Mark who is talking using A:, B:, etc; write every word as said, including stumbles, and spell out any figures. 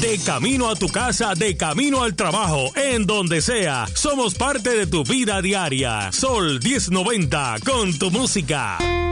A: de camino a tu casa, de camino al trabajo, en donde sea. Somos parte de tu vida diaria. Sol diez noventa, con tu música.